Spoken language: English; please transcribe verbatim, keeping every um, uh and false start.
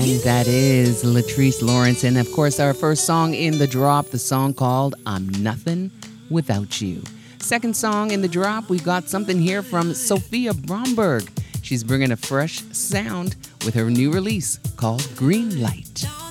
And that is Latrice Lawrence. And of course, our first song in the drop, the song called I'm Nothing Without You. Second song in the drop, we got something here from Sophia Bromberg. She's bringing a fresh sound with her new release called Green Light.